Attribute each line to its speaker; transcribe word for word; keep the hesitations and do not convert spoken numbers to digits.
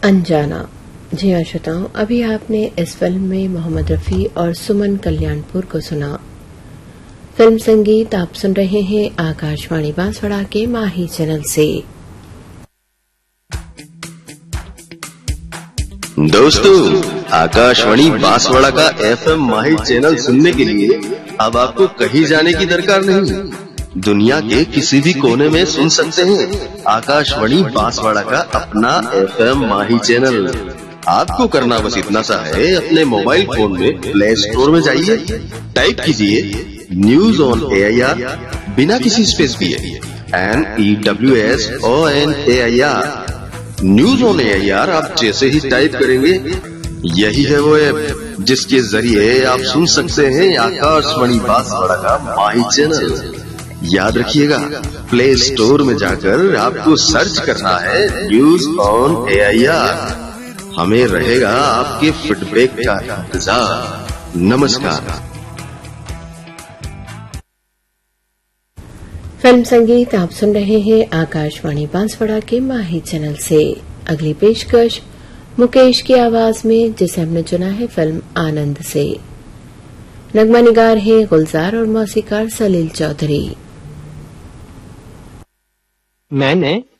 Speaker 1: अनजाना। जी हाँ श्रोताओं, अभी आपने इस फिल्म में मोहम्मद रफी और सुमन कल्याणपुर को सुना। फिल्म संगीत आप सुन रहे हैं आकाशवाणी बांसवाड़ा के माही चैनल से।
Speaker 2: दोस्तों, आकाशवाणी बांसवाड़ा का एफएम माही चैनल सुनने के लिए अब आपको कहीं जाने की दरकार नहीं। दुनिया के किसी भी कोने में सुन सकते हैं आकाशवाणी बांसवाड़ा का अपना एफएम माही चैनल। आपको करना बस इतना सा है, अपने मोबाइल फोन में प्ले स्टोर में जाइए, टाइप कीजिए news on A I R बिना किसी स्पेस दिए, N E W S O N A I R. News on A I R आप जैसे ही टाइप करेंगे, यही है वो ऐप जिसके जरिए आप सुन सकते हैं आकाशवाणी बांसवाड़ा का माही चैनल। याद रखिएगा, प्ले स्टोर में जाकर आपको सर्च करना है news on A I R. हमें रहेगा आपके फीडबैक का इंतजार। नमस्कार।
Speaker 1: फिल्म संगीत आप सुन रहे हैं आकाशवाणी बांसवाड़ा के माही चैनल से। अगली पेशकश मुकेश की आवाज में, जिसे हमने चुना है फिल्म आनंद से। नगमा निगार है गुलजार और मौसीकार सलील चौधरी।
Speaker 3: मैंने